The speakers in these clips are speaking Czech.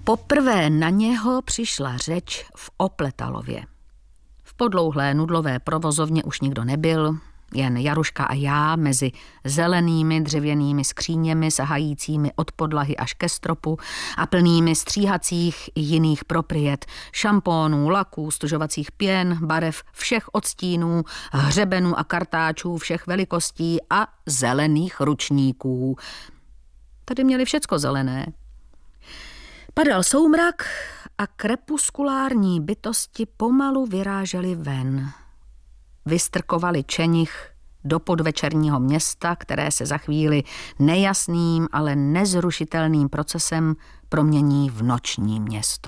Poprvé na něho přišla řeč v Opletalově. V podlouhlé nudlové provozovně už nikdo nebyl, jen Jaruška a já mezi zelenými dřevěnými skříněmi sahajícími od podlahy až ke stropu a plnými stříhacích i jiných propriet, šampónů, laků, stužovacích pěn, barev všech odstínů, hřebenů a kartáčů všech velikostí a zelených ručníků. Tady měli všecko zelené. Padal soumrak a krepuskulární bytosti pomalu vyrážely ven. Vystrkovali čenich do podvečerního města, které se za chvíli nejasným, ale nezrušitelným procesem promění v noční město.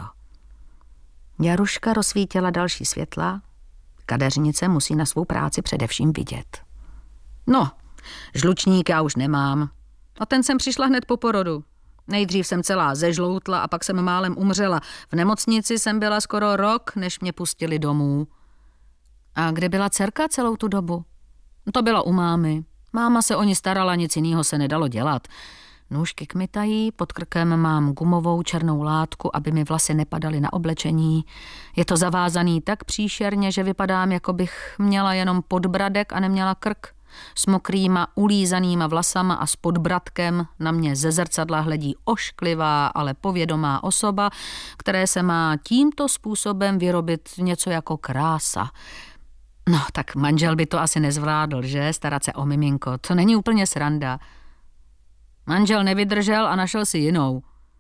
Jaruška rozsvítila další světla. Kadeřnice musí na svou práci především vidět. No, žlučník já už nemám. A ten jsem přišla hned po porodu. Nejdřív jsem celá zežloutla a pak jsem málem umřela. V nemocnici jsem byla skoro rok, než mě pustili domů. A kde byla dcerka celou tu dobu? To byla u mámy. Máma se o ní starala, nic jiného se nedalo dělat. Nůžky kmitají, pod krkem mám gumovou černou látku, aby mi vlasy nepadaly na oblečení. Je to zavázaný tak příšerně, že vypadám, jako bych měla jenom podbradek a neměla krk. S mokrýma, ulízanýma vlasama a s podbradkem na mě ze zrcadla hledí ošklivá, ale povědomá osoba, které se má tímto způsobem vyrobit něco jako krása. No, tak manžel by to asi nezvládl, že? Starat se o miminko. To není úplně sranda. Manžel nevydržel a našel si jinou.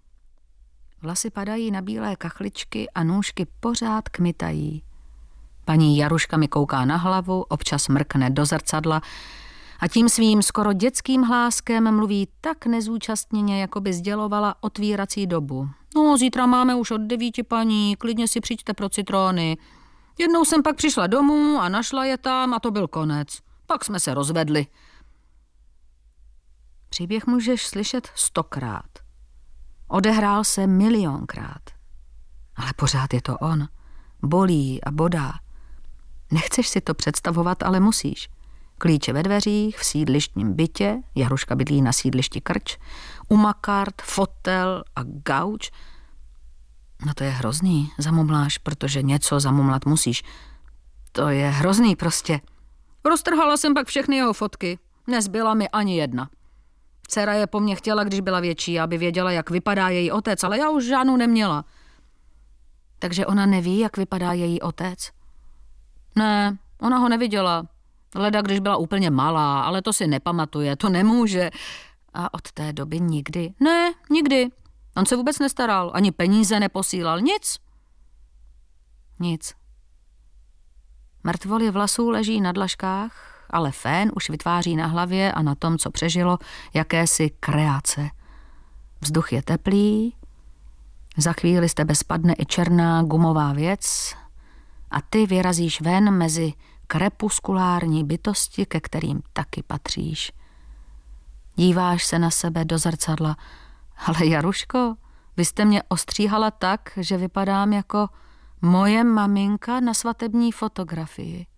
Vlasy padají na bílé kachličky a nůžky pořád kmitají. Paní Jaruška mi kouká na hlavu, občas mrkne do zrcadla a tím svým skoro dětským hláskem mluví tak nezúčastněně, jako by sdělovala otvírací dobu. No, zítra máme už od 9, paní, klidně si přijďte pro citróny. Jednou jsem pak přišla domů a našla je tam a to byl konec. Pak jsme se rozvedli. Příběh můžeš slyšet 100krát. Odehrál se milionkrát. Ale pořád je to on. Bolí a bodá. Nechceš si to představovat, ale musíš. Klíče ve dveřích, v sídlištním bytě, Jaruška bydlí na sídlišti Krč, umakart, fotel a gauč. No to je hrozný, zamumláš, protože něco zamumlat musíš. To je hrozný prostě. Roztrhala jsem pak všechny jeho fotky. Nezbyla mi ani jedna. Dcera je po mně chtěla, když byla větší, aby věděla, jak vypadá její otec, ale já už žádnou neměla. Takže ona neví, jak vypadá její otec? Ne, ona ho neviděla. Leda, když byla úplně malá, ale to si nepamatuje, to nemůže. A od té doby nikdy? Ne, nikdy. On se vůbec nestaral, ani peníze neposílal, nic. Nic. Mrtvoly vlasů leží na dlažkách, ale fén už vytváří na hlavě a na tom, co přežilo, jakési kreace. Vzduch je teplý, za chvíli z tebe spadne i černá gumová věc a ty vyrazíš ven mezi krepuskulární bytosti, ke kterým taky patříš. Díváš se na sebe do zrcadla. Ale Jaruško, vy jste mě ostříhala tak, že vypadám jako moje maminka na svatební fotografii.